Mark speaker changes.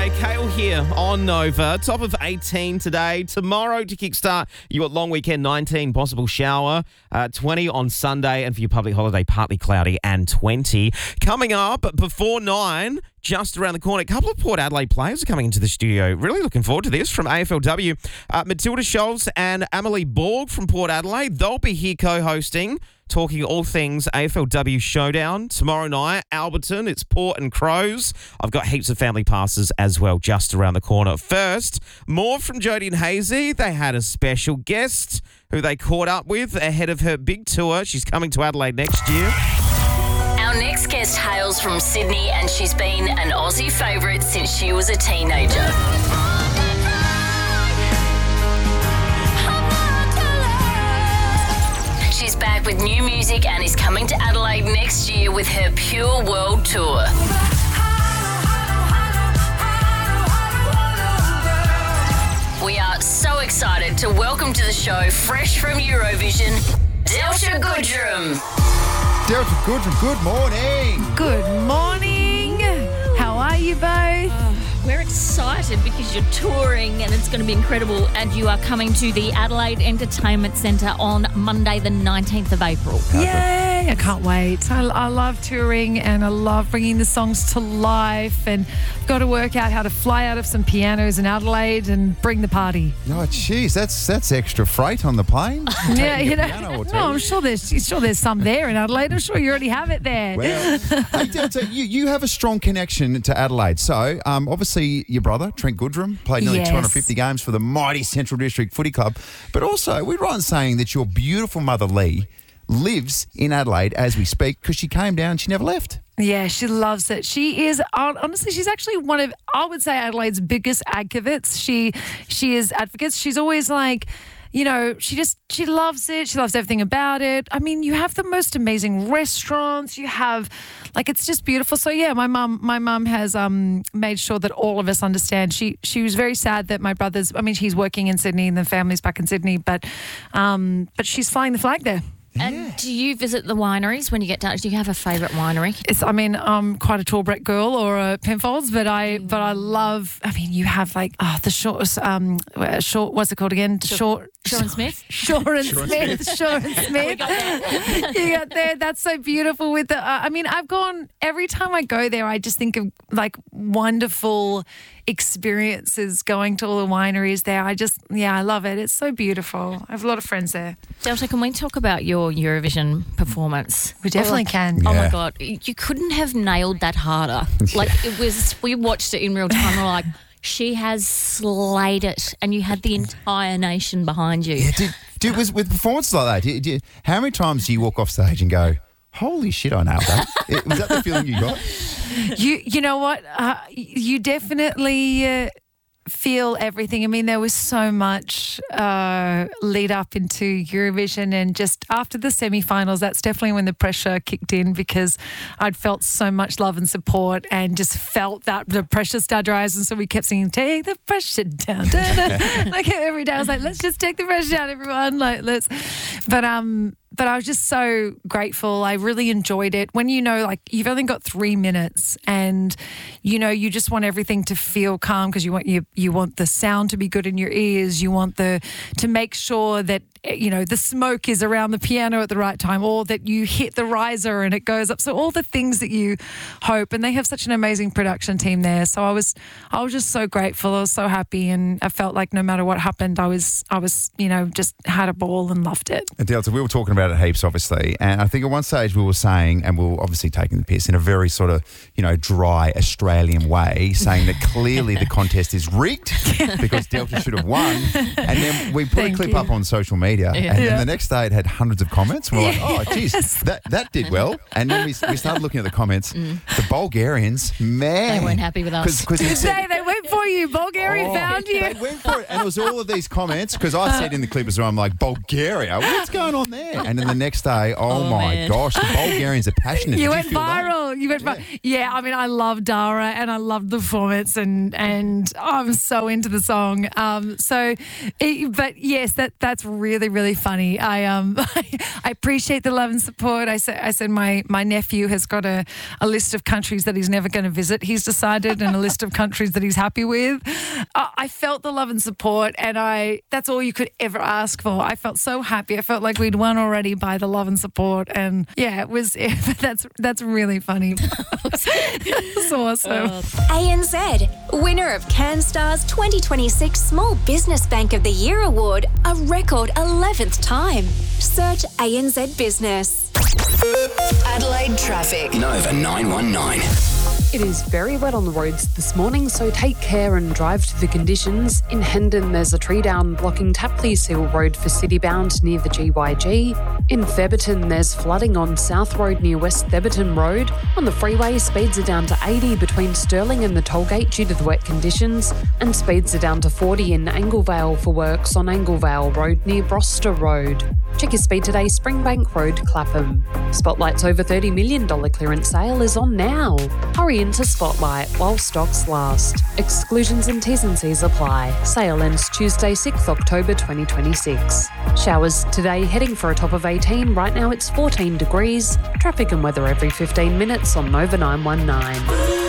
Speaker 1: Hey, Kale here on Nova. Top of 18 today. Tomorrow to kickstart your long weekend, 19, possible shower. 20 on Sunday, and for your public holiday, partly cloudy and 20. Coming up before 9, just around the corner, a couple of Port Adelaide players are coming into the studio. Really looking forward to this from AFLW. Matilda Scholes and Amelie Borg from Port Adelaide. They'll be here co-hosting, talking all things AFLW Showdown. Tomorrow night, Alberton, it's Port and Crows. I've got heaps of family passes as well just around the corner. First, more from Jodie and Hazy. They had a special guest who they caught up with ahead of her big tour. She's coming to Adelaide next year.
Speaker 2: Our next guest hails from Sydney and she's been an Aussie favourite since she was a teenager. She's back with new music and is coming to Adelaide next year with her Pure World Tour. We are so excited to welcome to the show, fresh from Eurovision, Delta Goodrum.
Speaker 3: Delta Goodrum, good morning.
Speaker 4: Good morning. How are you both?
Speaker 5: We're excited because you're touring and it's going to be incredible, and you are coming to the Adelaide Entertainment Centre on Monday the 19th of April.
Speaker 4: Yay, I can't wait. I love touring and I love bringing the songs to life, and I've got to work out how to fly out of some pianos in Adelaide and bring the party.
Speaker 3: Oh, geez, that's extra freight on the plane.
Speaker 4: Yeah,
Speaker 3: Taking
Speaker 4: you
Speaker 3: a
Speaker 4: know.
Speaker 3: piano or two.
Speaker 4: No, I'm sure there's some there in Adelaide. I'm sure you already have it there.
Speaker 3: Well, hey, Delta, you have a strong connection to Adelaide. So, obviously, your brother, Trent Goodrum, played nearly
Speaker 4: Yes.
Speaker 3: 250 games for the mighty Central District Footy Club. But also, we're right in saying that your beautiful mother, Lee, lives in Adelaide as we speak because she came down, she never left.
Speaker 4: Yeah, she loves it. She is, honestly, she's actually one of, I would say, Adelaide's biggest advocates. She is advocates. She's always like, you know, she loves it. She loves everything about it. I mean, you have the most amazing restaurants. You have, like, it's just beautiful. So yeah, my mum has made sure that all of us understand. She was very sad that my brother's, I mean, he's working in Sydney and the family's back in Sydney, but she's flying the flag there.
Speaker 5: And do you visit the wineries when you get down? Do you have a favourite winery?
Speaker 4: I'm quite a tall Brett girl or a Penfolds, but I love. I mean, you have like the short. What's it called again?
Speaker 5: Shaw and Smith.
Speaker 4: Shaw and Smith. You got there. That's so beautiful. With the. I mean, I've gone every time I go there. I just think of like wonderful experiences going to all the wineries there. I love it. It's so beautiful. I have a lot of friends there.
Speaker 5: Delta, can we talk about your Eurovision performance?
Speaker 4: We definitely can.
Speaker 5: Oh
Speaker 3: Yeah.
Speaker 5: my God, you couldn't have nailed that harder. Like it was, we watched it in real time. We're like, she has slayed it, and you had the entire nation behind you.
Speaker 3: Yeah, dude, with performances like that, how many times do you walk off stage and go, holy shit, I nailed that? Was that the feeling you got?
Speaker 4: You know what? You definitely feel everything. I mean, there was so much lead up into Eurovision, and just after the semi-finals, that's definitely when the pressure kicked in, because I'd felt so much love and support and just felt that the pressure started rising. So we kept singing, take the pressure down. Like every day I was like, let's just take the pressure down, everyone. Like, let's. But I was just so grateful. I really enjoyed it. When you know, like, you've only got 3 minutes, and you know, you just want everything to feel calm, because you want the sound to be good in your ears. You want to make sure that, you know, the smoke is around the piano at the right time, or that you hit the riser and it goes up. So all the things that you hope, and they have such an amazing production team there. So I was just so grateful. I was so happy, and I felt like no matter what happened, I was, you know, just had a ball and loved it.
Speaker 3: And Delta, we were talking about it heaps, obviously, and I think at one stage we were saying, and we were obviously taking the piss in a very sort of, you know, dry Australian way, saying that clearly the contest is rigged because Delta should have won. And then we put a clip up on social media, and then the next day it had hundreds of comments. We're like, oh, geez, that did well. And then we started looking at the comments. The Bulgarians, man,
Speaker 5: They weren't happy with us.
Speaker 3: Because
Speaker 4: They went for for you. Bulgaria found you.
Speaker 3: They went for it, and it was all of these comments because I said in the clip as well, I'm like, Bulgaria, what's going on there? And then the next day, oh my
Speaker 5: man.
Speaker 3: gosh, the Bulgarians are passionate.
Speaker 4: You
Speaker 3: Did
Speaker 4: went
Speaker 3: feel that?
Speaker 4: viral. You went viral. Yeah, I mean, I love Dara and I love the performance, and I'm so into the song. But yes, that's really, really funny. I appreciate the love and support. I said my nephew has got a list of countries that he's never going to visit. He's decided, and a list of countries that he's happy with. I felt the love and support, and that's all you could ever ask for. I felt so happy. I felt like we'd won already by the love and support, and yeah, it was. That's really funny. That's awesome.
Speaker 6: ANZ, winner of CanStar's 2026 Small Business Bank of the Year Award, a record 11th time. Search ANZ Business.
Speaker 2: Adelaide traffic.
Speaker 7: Nova 919.
Speaker 8: It is very wet on the roads this morning, so take care and drive to the conditions. In Hendon, there's a tree down blocking Tapley's Hill Road for Citybound near the GYG. In Theberton, there's flooding on South Road near West Theberton Road. On the freeway, speeds are down to 80 between Stirling and the tollgate due to the wet conditions, and speeds are down to 40 in Anglevale for works on Anglevale Road near Broster Road. Check your speed today, Springbank Road, Clapham. Spotlight's over $30 million clearance sale is on now. Hurry into Spotlight while stocks last. Exclusions and T's and C's apply. Sale ends Tuesday, 6th October 2026. Showers today, heading for a top of 18. Right now it's 14 degrees. Traffic and weather every 15 minutes on Nova 919.